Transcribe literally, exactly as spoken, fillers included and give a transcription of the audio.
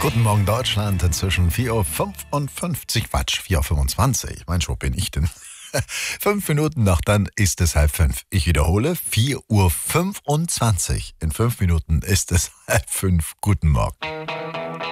Guten Morgen Deutschland, inzwischen vier Uhr fünfundfünfzig, Quatsch, vier Uhr fünfundzwanzig. Mensch, wo bin ich denn? Fünf Minuten noch, dann ist es halb fünf. Ich wiederhole, vier Uhr fünfundzwanzig. In fünf Minuten ist es halb fünf. Guten Morgen.